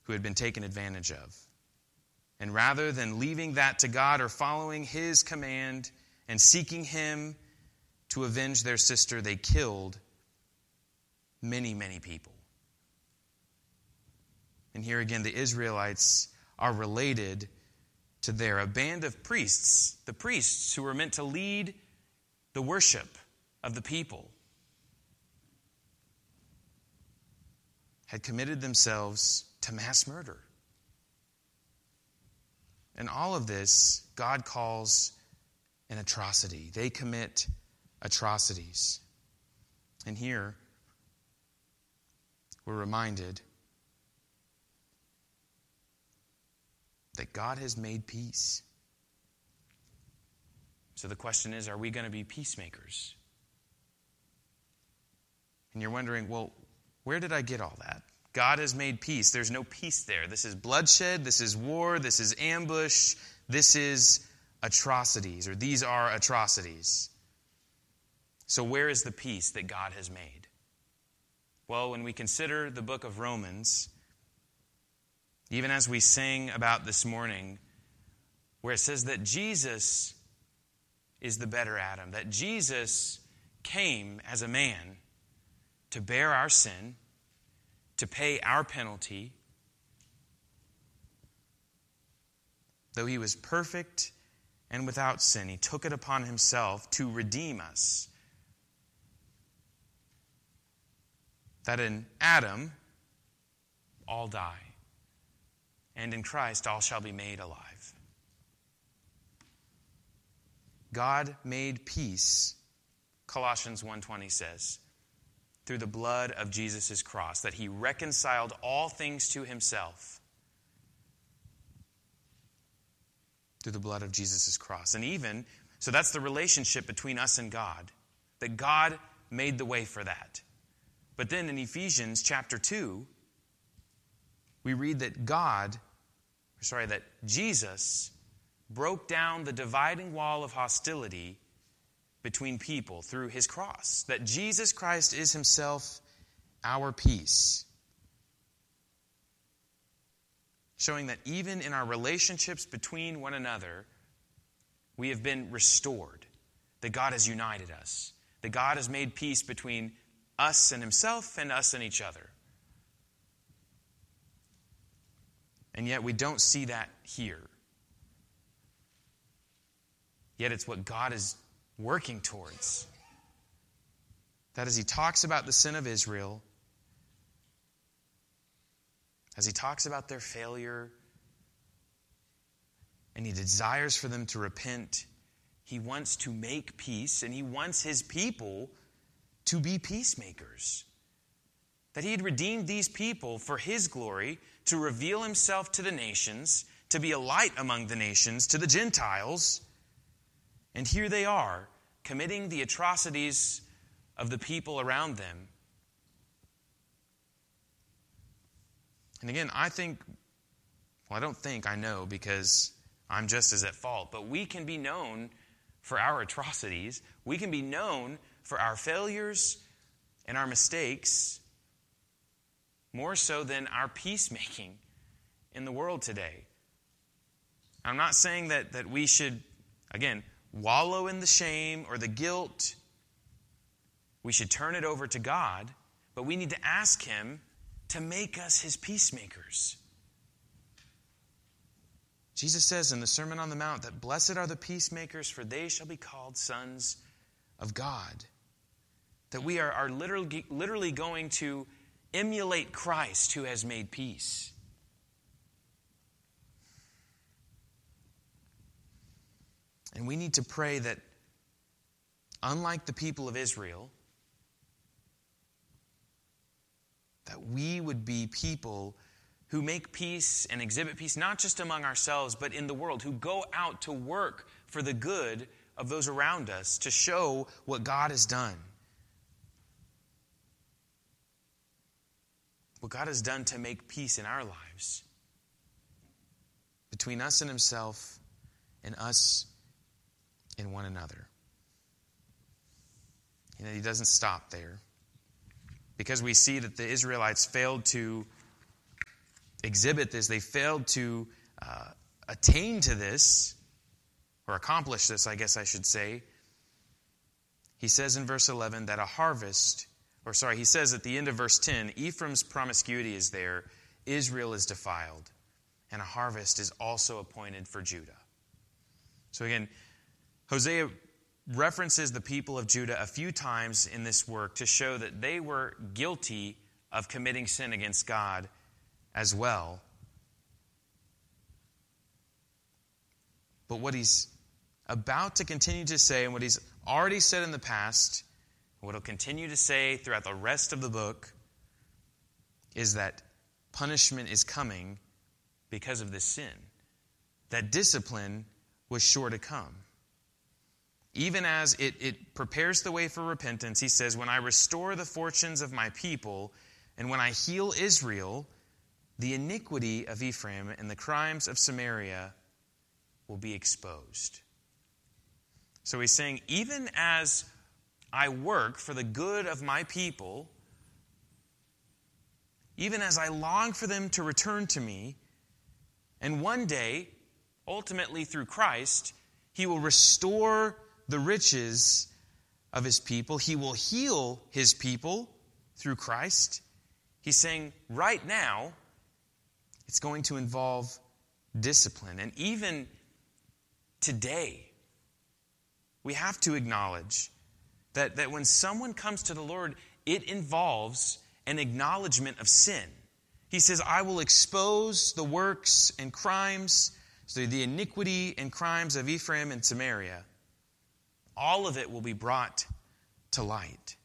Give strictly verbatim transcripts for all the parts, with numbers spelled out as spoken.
who had been taken advantage of. And rather than leaving that to God or following his command and seeking him to avenge their sister, they killed many, many people. And here again, the Israelites are related to there, a band of priests, the priests who were meant to lead the worship of the people, had committed themselves to mass murder. And all of this, God calls an atrocity. They commit atrocities. And here, we're reminded that God has made peace. So the question is, are we going to be peacemakers? And you're wondering, well, where did I get all that? God has made peace. There's no peace there. This is bloodshed. This is war. This is ambush. This is atrocities, or these are atrocities. So where is the peace that God has made? Well, when we consider the book of Romans, even as we sang about this morning, where it says that Jesus is the better Adam, that Jesus came as a man to bear our sin, to pay our penalty. Though he was perfect and without sin, he took it upon himself to redeem us. That in Adam, all die, and in Christ, all shall be made alive. God made peace, Colossians one twenty says, through the blood of Jesus' cross, that he reconciled all things to himself through the blood of Jesus' cross. And even, so that's the relationship between us and God, that God made the way for that. But then in Ephesians chapter two, we read that God, sorry, that Jesus broke down the dividing wall of hostility between people through his cross. That Jesus Christ is himself our peace. Showing that even in our relationships between one another, we have been restored. That God has united us. That God has made peace between us and himself and us and each other. And yet we don't see that here. Yet it's what God is working towards. That as he talks about the sin of Israel, as he talks about their failure, and he desires for them to repent, he wants to make peace, and he wants his people to be peacemakers. That he had redeemed these people for his glory, to reveal himself to the nations, to be a light among the nations, to the Gentiles. And here they are, committing the atrocities of the people around them. And again, I think, well, I don't think, I know, because I'm just as at fault, but we can be known for our atrocities. We can be known for our failures and our mistakes, more so than our peacemaking in the world today. I'm not saying that, that we should, again, wallow in the shame or the guilt. We should turn it over to God, but we need to ask him to make us his peacemakers. Jesus says in the Sermon on the Mount that blessed are the peacemakers, for they shall be called sons of God. That we are, are literally, literally going to emulate Christ who has made peace. And we need to pray that, unlike the people of Israel, that we would be people who make peace and exhibit peace, not just among ourselves, but in the world, who go out to work for the good of those around us, to show what God has done. What God has done to make peace in our lives, between us and himself, and us and one another. You know, he doesn't stop there. Because we see that the Israelites failed to exhibit this, they failed to uh, attain to this, or accomplish this, I guess I should say. He says in verse eleven that a harvest, or sorry, he says at the end of verse ten, Ephraim's promiscuity is there, Israel is defiled, and a harvest is also appointed for Judah. So again, Hosea references the people of Judah a few times in this work to show that they were guilty of committing sin against God as well. But what he's about to continue to say, and what he's already said in the past, and what he'll continue to say throughout the rest of the book, is that punishment is coming because of this sin. That discipline was sure to come. Even as it, it prepares the way for repentance, he says, when I restore the fortunes of my people, and when I heal Israel, the iniquity of Ephraim and the crimes of Samaria will be exposed. So he's saying, even as I work for the good of my people, even as I long for them to return to me, and one day, ultimately through Christ, he will restore the riches of his people. He will heal his people through Christ. He's saying right now, it's going to involve discipline. And even today, we have to acknowledge that, that when someone comes to the Lord, it involves an acknowledgement of sin. He says, I will expose the works and crimes, so the iniquity and crimes of Ephraim and Samaria. All of it will be brought to light.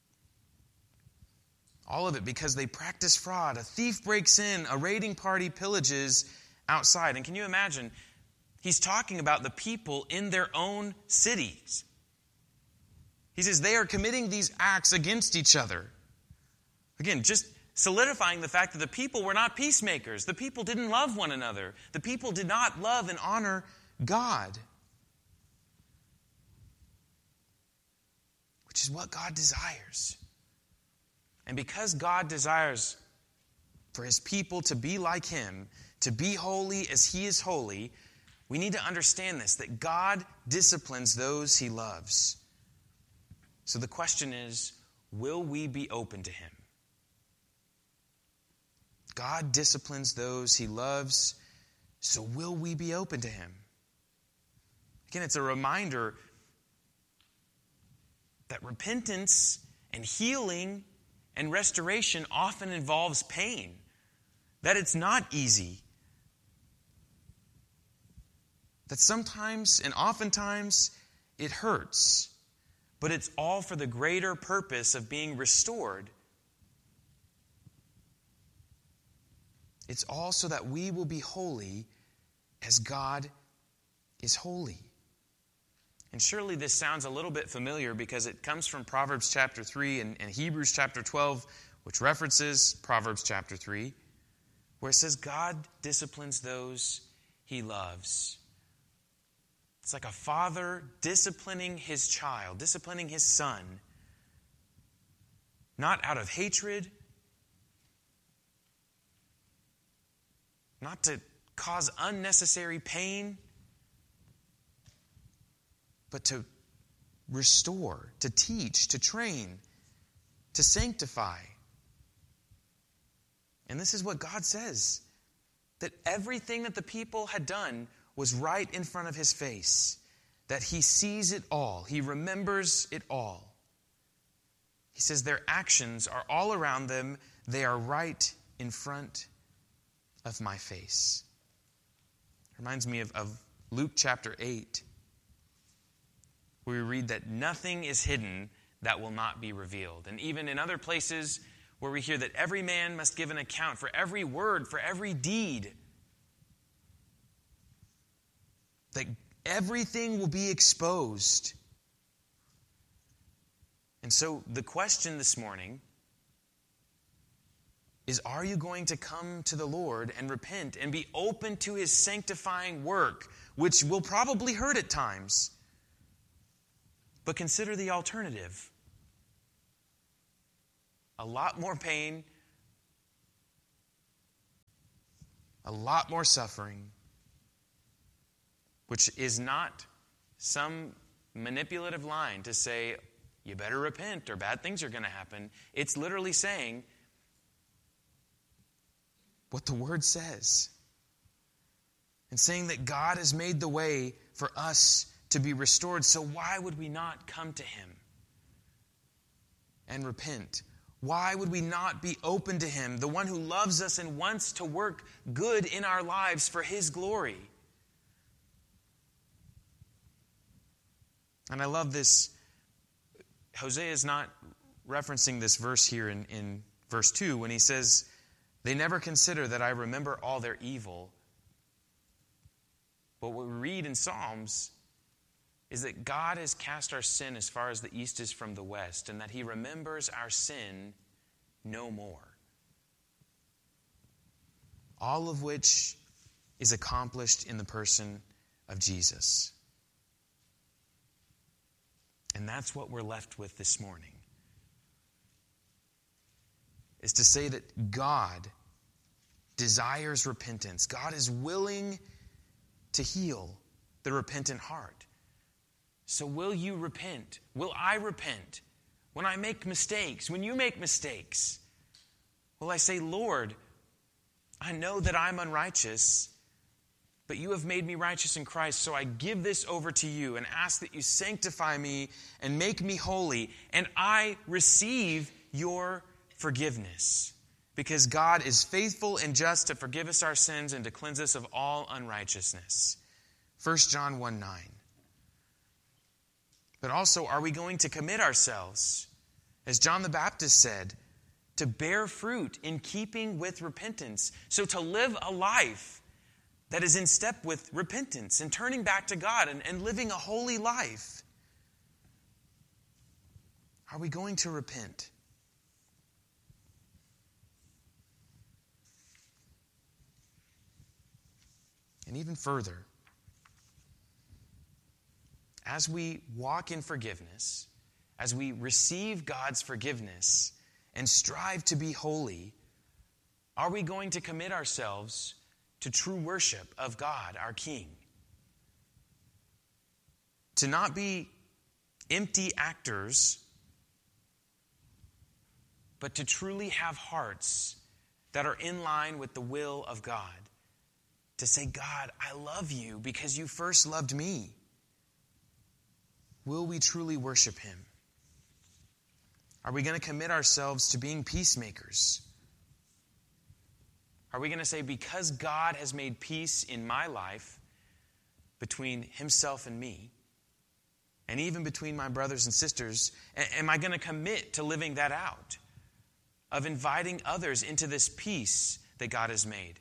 All of it because they practice fraud. A thief breaks in, a raiding party pillages outside. And can you imagine? He's talking about the people in their own cities. He says they are committing these acts against each other. Again, just solidifying the fact that the people were not peacemakers. The people didn't love one another. The people did not love and honor God. Which is what God desires. And because God desires for his people to be like him, to be holy as he is holy, we need to understand this, that God disciplines those he loves. So the question is, will we be open to him? God disciplines those he loves, so will we be open to him? Again, it's a reminder that repentance and healing and restoration often involves pain, that it's not easy, that sometimes and oftentimes it hurts, but it's all for the greater purpose of being restored. It's all so that we will be holy as God is holy. And surely this sounds a little bit familiar because it comes from Proverbs chapter three and, and Hebrews chapter twelve, which references Proverbs chapter three, where it says God disciplines those he loves. It's like a father disciplining his child, disciplining his son, not out of hatred, not to cause unnecessary pain, but to restore, to teach, to train, to sanctify. And this is what God says, that everything that the people had done was right in front of his face, that he sees it all, he remembers it all. He says their actions are all around them, they are right in front of my face. It reminds me of, of Luke chapter eight, where we read that nothing is hidden that will not be revealed. And even in other places where we hear that every man must give an account for every word, for every deed, that everything will be exposed. And so the question this morning is, are you going to come to the Lord and repent and be open to his sanctifying work, which will probably hurt at times? But consider the alternative. A lot more pain, a lot more suffering, which is not some manipulative line to say, you better repent or bad things are going to happen. It's literally saying what the Word says. And saying that God has made the way for us to be restored. So why would we not come to Him and repent? Why would we not be open to Him, the one who loves us and wants to work good in our lives for His glory? And I love this. Hosea is not referencing this verse here in, in verse two when he says, they never consider that I remember all their evil. But what we read in Psalms is that God has cast our sin as far as the east is from the west, and that He remembers our sin no more. All of which is accomplished in the person of Jesus. And that's what we're left with this morning. Is to say that God desires repentance. God is willing to heal the repentant heart. So will you repent? Will I repent? When I make mistakes, when you make mistakes, will I say, Lord, I know that I'm unrighteous, but you have made me righteous in Christ, so I give this over to you and ask that you sanctify me and make me holy, and I receive your forgiveness. Because God is faithful and just to forgive us our sins and to cleanse us of all unrighteousness. First John one nine. But also, are we going to commit ourselves, as John the Baptist said, to bear fruit in keeping with repentance? So to live a life that is in step with repentance and turning back to God and, and living a holy life. Are we going to repent? And even further, as we walk in forgiveness, as we receive God's forgiveness and strive to be holy, are we going to commit ourselves to true worship of God, our King? To not be empty actors, but to truly have hearts that are in line with the will of God. To say, God, I love you because you first loved me. Will we truly worship Him? Are we going to commit ourselves to being peacemakers? Are we going to say, because God has made peace in my life between Himself and me, and even between my brothers and sisters, am I going to commit to living that out? Of inviting others into this peace that God has made?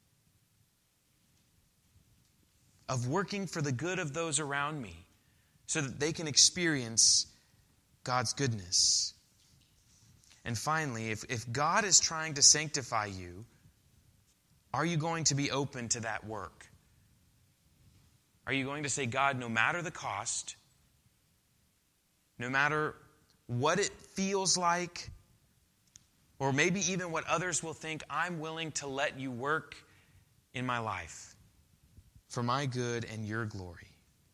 Of working for the good of those around me so that they can experience God's goodness? And finally, if, if God is trying to sanctify you, are you going to be open to that work? Are you going to say, God, no matter the cost, no matter what it feels like, or maybe even what others will think, I'm willing to let you work in my life for my good and your glory?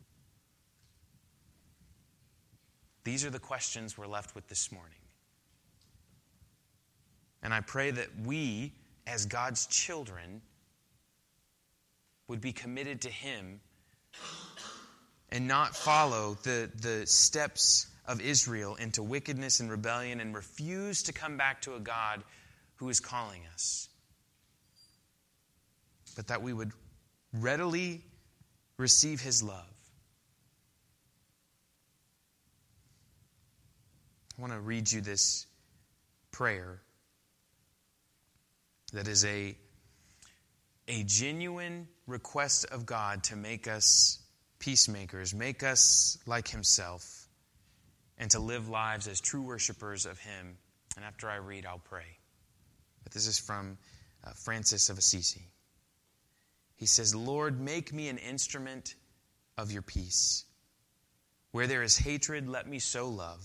These are the questions we're left with this morning. And I pray that we, as God's children, would be committed to Him and not follow the, the steps of Israel into wickedness and rebellion and refuse to come back to a God who is calling us. But that we would readily receive His love. I want to read you this prayer that is a, a genuine request of God to make us peacemakers, make us like Himself, and to live lives as true worshipers of Him. And after I read, I'll pray. But this is from uh, Francis of Assisi. He says, Lord, make me an instrument of your peace. Where there is hatred, let me sow love.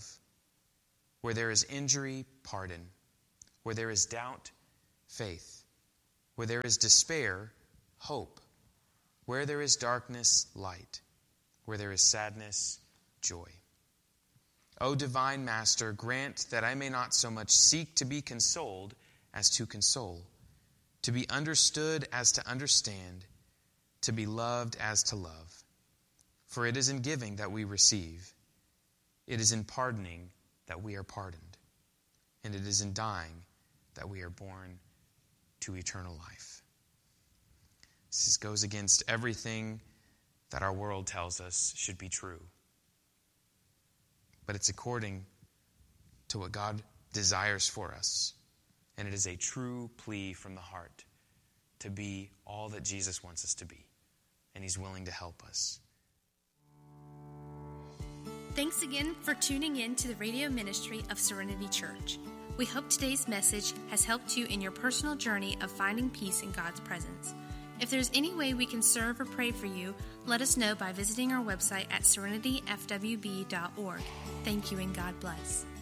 Where there is injury, pardon. Where there is doubt, faith. Where there is despair, hope. Where there is darkness, light. Where there is sadness, joy. O divine Master, grant that I may not so much seek to be consoled as to console, to be understood as to understand, to be loved as to love. For it is in giving that we receive. It is in pardoning that we are pardoned. And it is in dying that we are born to eternal life. This goes against everything that our world tells us should be true. But it's according to what God desires for us. And it is a true plea from the heart to be all that Jesus wants us to be. And he's willing to help us. Thanks again for tuning in to the radio ministry of Serenity Church. We hope today's message has helped you in your personal journey of finding peace in God's presence. If there's any way we can serve or pray for you, let us know by visiting our website at serenity f w b dot org. Thank you and God bless.